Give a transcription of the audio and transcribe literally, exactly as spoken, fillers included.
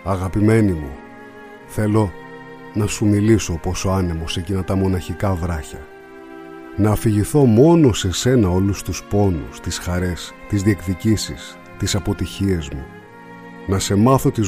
Αγαπημένη μου, θέλω να σου μιλήσω πόσο άνεμος εκείνα τα μοναχικά βράχια. Να αφηγηθώ μόνο σε σένα όλους τους πόνους, τις χαρές, τις διεκδικήσεις, τις αποτυχίες μου. Να σε μάθω τη